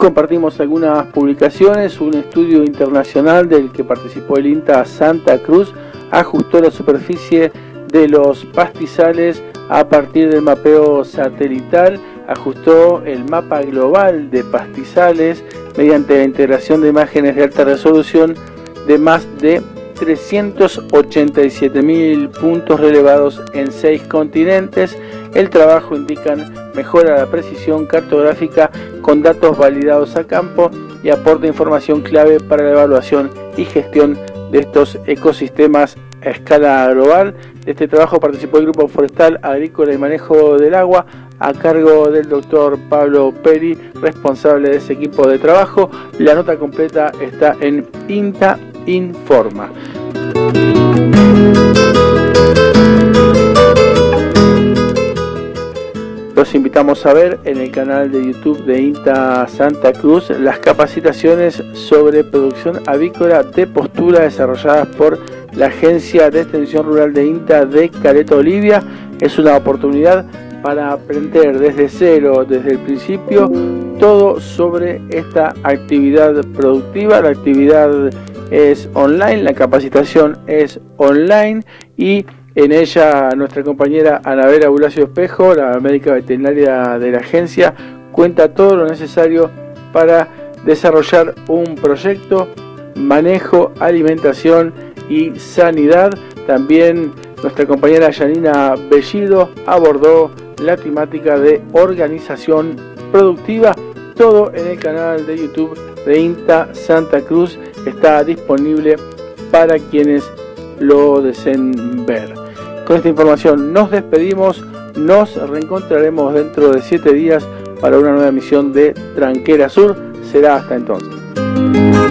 compartimos algunas publicaciones. Un estudio internacional del que participó el INTA Santa Cruz ajustó la superficie de los pastizales a partir del mapeo satelital, ajustó el mapa global de pastizales mediante la integración de imágenes de alta resolución de más de 387.000 puntos relevados en 6 continentes. El trabajo indica mejora la precisión cartográfica con datos validados a campo y aporta información clave para la evaluación y gestión de estos ecosistemas a escala global. De este trabajo participó el Grupo Forestal, Agrícola y Manejo del Agua, a cargo del doctor Pablo Peri, responsable de ese equipo de trabajo. La nota completa está en INTA Informa. Los invitamos a ver en el canal de YouTube de INTA Santa Cruz las capacitaciones sobre producción avícola de postura desarrolladas por la Agencia de Extensión Rural de INTA de Caleta Olivia. Es una oportunidad para aprender desde cero, desde el principio, todo sobre esta actividad productiva. La actividad es online, la capacitación es online y en ella nuestra compañera Anabela Bulacio Espejo, la médica veterinaria de la agencia, cuenta todo lo necesario para desarrollar un proyecto, manejo, alimentación y sanidad. También nuestra compañera Yanina Bellido abordó la temática de organización productiva. Todo en el canal de YouTube de INTA Santa Cruz está disponible para quienes lo deseen ver. Con esta información nos despedimos, nos reencontraremos dentro de 7 días para una nueva emisión de Tranquera Sur. Será hasta entonces.